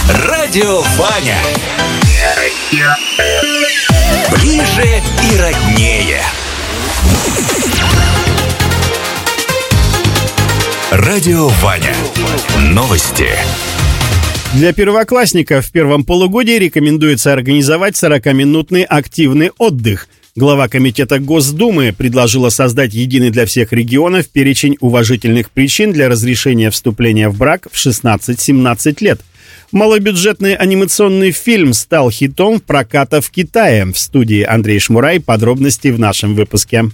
Радио Ваня. Ближе и роднее. Радио Ваня. Новости. Для первоклассников в первом полугодии рекомендуется организовать 40-минутный активный отдых. Глава комитета Госдумы предложила создать единый для всех регионов перечень уважительных причин для разрешения вступления в брак в 16-17 лет. Малобюджетный анимационный фильм стал хитом проката в Китае. В студии Андрей Шмурай. Подробности в нашем выпуске.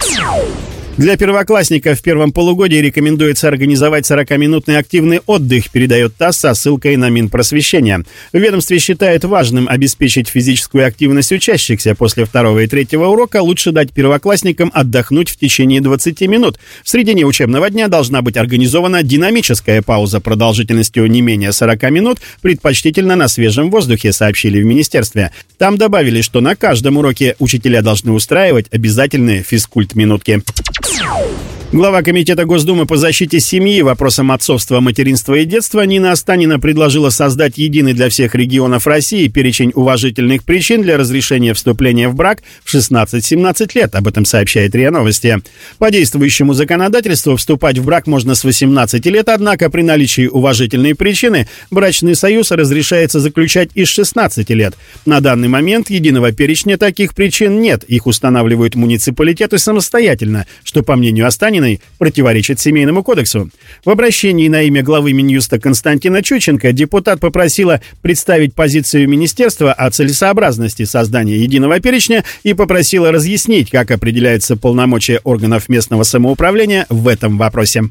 Для первоклассников в первом полугодии рекомендуется организовать 40-минутный активный отдых, передает ТАСС со ссылкой на Минпросвещения. В ведомстве считает важным обеспечить физическую активность учащихся. После второго и третьего урока лучше дать первоклассникам отдохнуть в течение 20 минут. В середине учебного дня должна быть организована динамическая пауза продолжительностью не менее 40 минут, предпочтительно на свежем воздухе, сообщили в министерстве. Там добавили, что на каждом уроке учителя должны устраивать обязательные физкульт-минутки. Глава комитета Госдумы по защите семьи, вопросам отцовства, материнства и детства Нина Останина предложила создать единый для всех регионов России перечень уважительных причин для разрешения вступления в брак в 16-17 лет. Об этом сообщает РИА Новости. По действующему законодательству вступать в брак можно с 18 лет, однако при наличии уважительной причины брачный союз разрешается заключать и с 16 лет. На данный момент единого перечня таких причин нет. Их устанавливают муниципалитеты самостоятельно, что, по мнению Останиной, противоречит Семейному кодексу. В обращении на имя главы Минюста Константина Чученко депутат попросила представить позицию министерства о целесообразности создания единого перечня и попросила разъяснить, как определяются полномочия органов местного самоуправления в этом вопросе.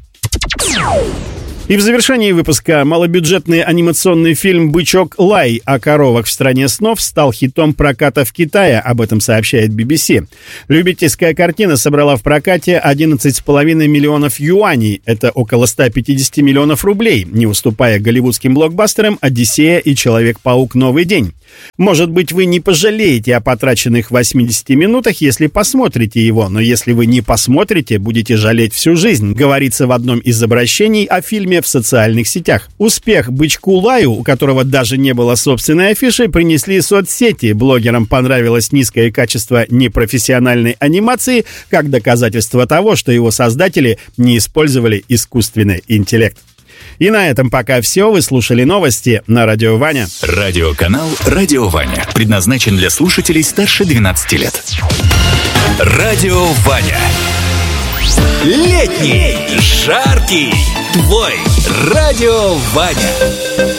И в завершении выпуска малобюджетный анимационный фильм «Бычок Лай» о коровах в стране снов стал хитом проката в Китае, об этом сообщает BBC. Любительская картина собрала в прокате 11,5 миллионов юаней, это около 150 миллионов рублей, не уступая голливудским блокбастерам «Одиссея» и «Человек-паук. Новый день». Может быть, вы не пожалеете о потраченных 80 минутах, если посмотрите его, но если вы не посмотрите, будете жалеть всю жизнь, говорится в одном из обращений о фильме в социальных сетях. Успех «Бычку Лаю», у которого даже не было собственной афиши, принесли соцсети. Блогерам понравилось низкое качество непрофессиональной анимации, как доказательство того, что его создатели не использовали искусственный интеллект. И на этом пока все. Вы слушали новости на Радио Ваня. Радиоканал «Радио Ваня» предназначен для слушателей старше 12 лет. Радио Ваня. Летний, жаркий, твой Радио Ваня.